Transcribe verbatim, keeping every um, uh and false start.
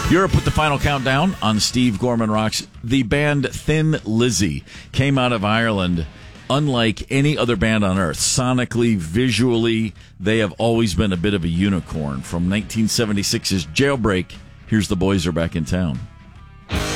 Europe with the final countdown on Steve Gorman Rocks. The band Thin Lizzy came out of Ireland unlike any other band on earth. Sonically, visually, they have always been a bit of a unicorn. From nineteen seventy-six's Jailbreak, here's The Boys Are Back in Town.